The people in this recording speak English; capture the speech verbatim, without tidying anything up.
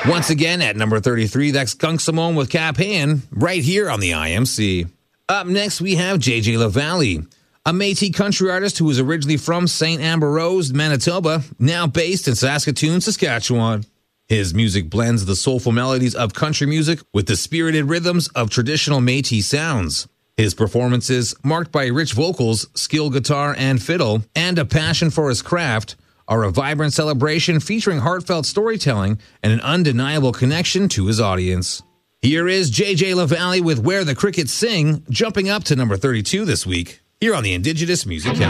Once again, at number thirty-three, that's Skunk Simone with Cap Han, right here on the I M C. Up next, we have J J LaValle, a Métis country artist who was originally from Saint Ambrose, Manitoba, now based in Saskatoon, Saskatchewan. His music blends the soulful melodies of country music with the spirited rhythms of traditional Métis sounds. His performances, marked by rich vocals, skilled guitar and fiddle, and a passion for his craft, are a vibrant celebration featuring heartfelt storytelling and an undeniable connection to his audience. Here is J J LaValle with Where the Crickets Sing, jumping up to number thirty-two this week, here on the Indigenous Music Countdown.